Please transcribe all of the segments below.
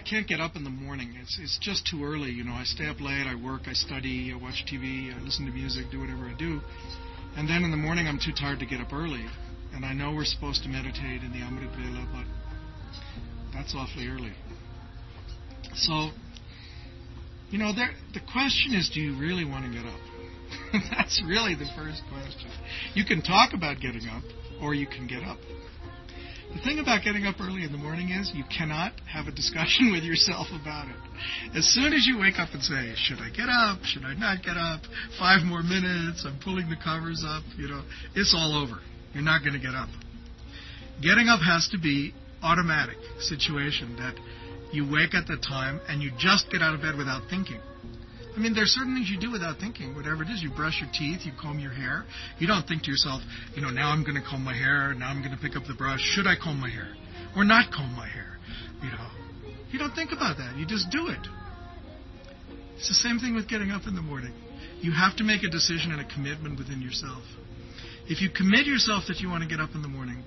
can't get up in the morning. It's just too early. I stay up late, I work, I study, I watch TV, I listen to music, do whatever I do. And then in the morning I'm too tired to get up early. And I know we're supposed to meditate in the Amrit Vela, but that's awfully early. So, the question is, do you really want to get up? That's really the first question. You can talk about getting up, or you can get up. The thing about getting up early in the morning is you cannot have a discussion with yourself about it. As soon as you wake up and say, should I get up? Should I not get up? 5 more minutes, I'm pulling the covers up, it's all over. You're not going to get up. Getting up has to be automatic situation that you wake at the time and you just get out of bed without thinking. I mean, there's certain things you do without thinking. Whatever it is, you brush your teeth, you comb your hair. You don't think to yourself, now I'm going to comb my hair, now I'm going to pick up the brush. Should I comb my hair or not comb my hair? You don't think about that. You just do it. It's the same thing with getting up in the morning. You have to make a decision and a commitment within yourself. If you commit yourself that you want to get up in the morning,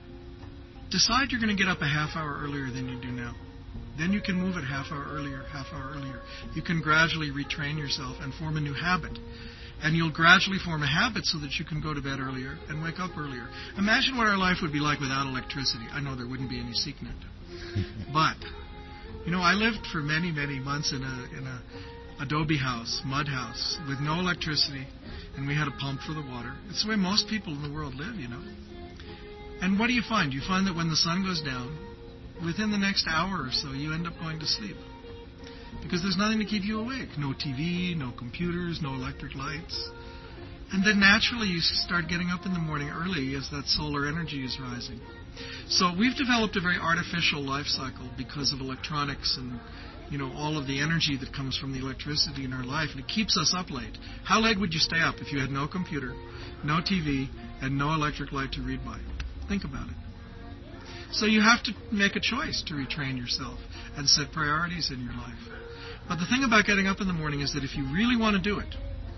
decide you're going to get up a half hour earlier than you do now. Then you can move it half hour earlier. You can gradually retrain yourself and form a new habit. And you'll gradually form a habit so that you can go to bed earlier and wake up earlier. Imagine what our life would be like without electricity. I know there wouldn't be any SeekNet. But, I lived for many, many months in a adobe house, mud house, with no electricity, and we had a pump for the water. It's the way most people in the world live, And what do you find? You find that when the sun goes down, within the next hour or so, you end up going to sleep. Because there's nothing to keep you awake. No TV, no computers, no electric lights. And then naturally you start getting up in the morning early as that solar energy is rising. So we've developed a very artificial life cycle because of electronics and all of the energy that comes from the electricity in our life, and it keeps us up late. How late would you stay up if you had no computer, no TV, and no electric light to read by? Think about it. So you have to make a choice to retrain yourself and set priorities in your life. But the thing about getting up in the morning is that if you really want to do it,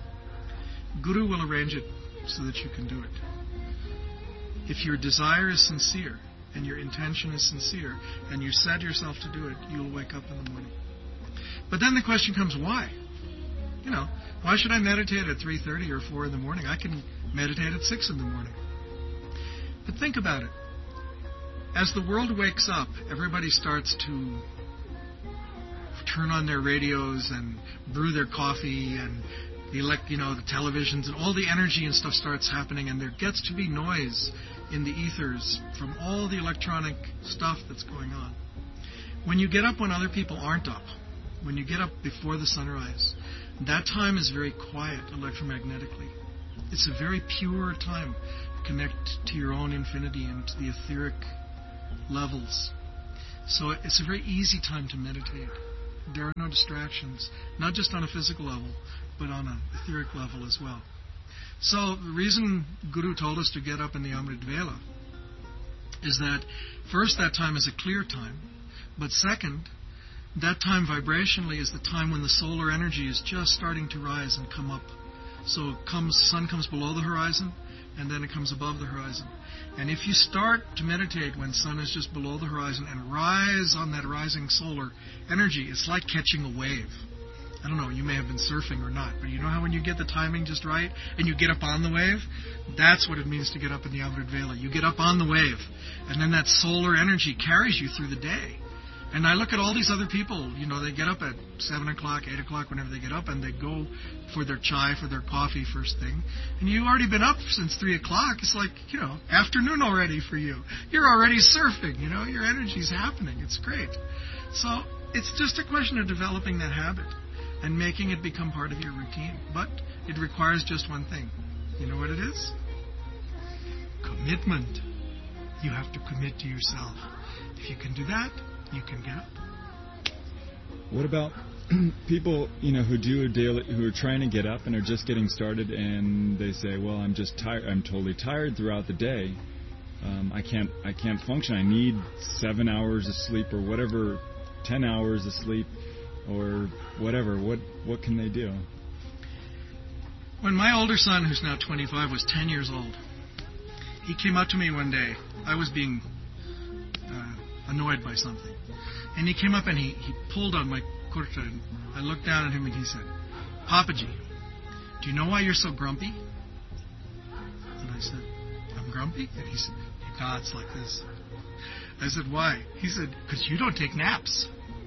Guru will arrange it so that you can do it. If your desire is sincere and your intention is sincere and you set yourself to do it, you'll wake up in the morning. But then the question comes, why? Why should I meditate at 3:30 or 4 in the morning? I can meditate at 6 in the morning. But think about it. As the world wakes up, everybody starts to turn on their radios and brew their coffee and the televisions, and all the energy and stuff starts happening, and there gets to be noise in the ethers from all the electronic stuff that's going on. When you get up when other people aren't up, when you get up before the sunrise, that time is very quiet electromagnetically. It's a very pure time to connect to your own infinity and to the etheric levels. So it's a very easy time to meditate. There are no distractions, not just on a physical level, but on an etheric level as well. So the reason Guru told us to get up in the Amrit Vela is that, first, that time is a clear time, but second, that time vibrationally is the time when the solar energy is just starting to rise and come up. So sun comes below the horizon, and then it comes above the horizon. And if you start to meditate when sun is just below the horizon and rise on that rising solar energy, it's like catching a wave. I don't know, you may have been surfing or not, but you know how when you get the timing just right and you get up on the wave? That's what it means to get up in the Amrit Vela. You get up on the wave, and then that solar energy carries you through the day. And I look at all these other people, they get up at 7 o'clock, 8 o'clock, whenever they get up, and they go for their chai, for their coffee first thing. And you've already been up since 3 o'clock. It's like, afternoon already for you. You're already surfing, your energy's happening. It's great. So it's just a question of developing that habit and making it become part of your routine. But it requires just one thing. You know what it is? Commitment. You have to commit to yourself. If you can do that, you can get up. What about people, who do a daily, who are trying to get up and are just getting started, and they say, "Well, I'm just tired. I'm totally tired throughout the day. I can't function. I need 7 hours of sleep or whatever, 10 hours of sleep, or whatever." What can they do? When my older son, who's now 25, was 10 years old, he came up to me one day. I annoyed by something. And he came up and he pulled on my kurta, and I looked down at him and he said, Papaji, do you know why you're so grumpy? And I said, I'm grumpy? And he said, your God's like this. I said, why? He said, because you don't take naps.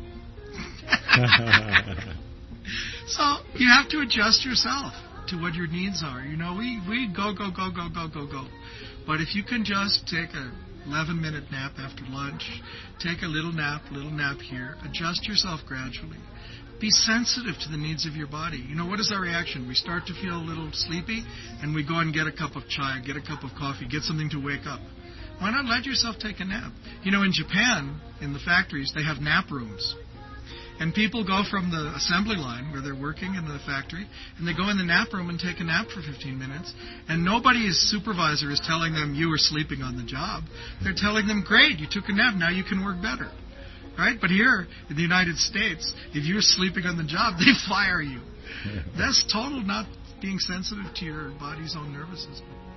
So you have to adjust yourself to what your needs are. You know, we go. But if you can just take a 11-minute nap after lunch, take a little nap here, adjust yourself gradually. Be sensitive to the needs of your body. You know, what is our reaction? We start to feel a little sleepy, and we go and get a cup of chai, get a cup of coffee, get something to wake up. Why not let yourself take a nap? You know, in Japan, in the factories, they have nap rooms. And people go from the assembly line where they're working in the factory, and they go in the nap room and take a nap for 15 minutes. And nobody's supervisor is telling them, you were sleeping on the job. They're telling them, great, you took a nap, now you can work better. Right? But here in the United States, if you're sleeping on the job, they fire you. That's total not being sensitive to your body's own nervous system.